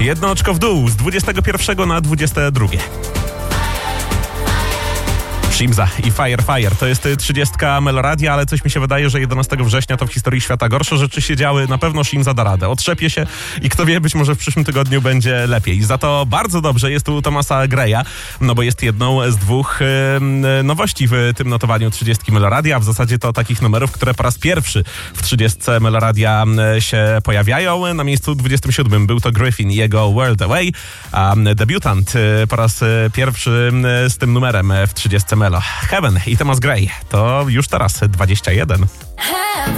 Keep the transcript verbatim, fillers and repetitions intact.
Jedno oczko w dół z dwudziestego pierwszego na dwudzieste drugie. Shimza i Fire Fire. To jest trzydziestka Meloradia, ale coś mi się wydaje, że jedenastego września to w historii świata gorsze rzeczy się działy. Na pewno Shimza da radę. Otrzepie się i kto wie, być może w przyszłym tygodniu będzie lepiej. Za to bardzo dobrze jest tu Thomasa Greya, no bo jest jedną z dwóch yy, nowości w tym notowaniu trzydziestki Meloradia. W zasadzie to takich numerów, które po raz pierwszy w trzydziestce Meloradia yy, się pojawiają. Na miejscu dwudziestym siódmym był to Gryffin i jego World Away, a debiutant yy, po raz yy, pierwszy yy, z tym numerem w trzydziestce Melo. Heaven i Thomas Gray to już teraz dwadzieścia jeden.